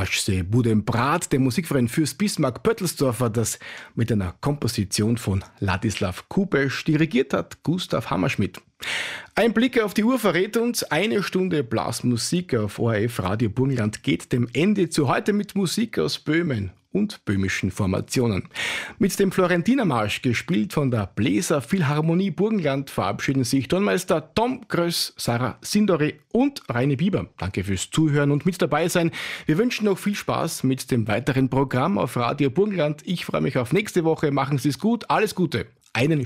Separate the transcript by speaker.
Speaker 1: Marschsee Budenbrat, der Musikverein fürs Bismarck Pöttelsdorfer, das mit einer Komposition von Ladislav Kubesch dirigiert hat, Gustav Hammerschmidt. Ein Blick auf die Uhr verrät uns, 1 Stunde Blasmusik auf ORF Radio Burgenland geht dem Ende zu, heute mit Musik aus Böhmen und böhmischen Formationen. Mit dem Florentinermarsch, gespielt von der Bläser Philharmonie Burgenland, verabschieden sich Tonmeister Tom Gröss, Sarah Sindori und Reine Bieber. Danke fürs Zuhören und mit dabei sein. Wir wünschen noch viel Spaß mit dem weiteren Programm auf Radio Burgenland. Ich freue mich auf nächste Woche. Machen Sie es gut. Alles Gute. Einen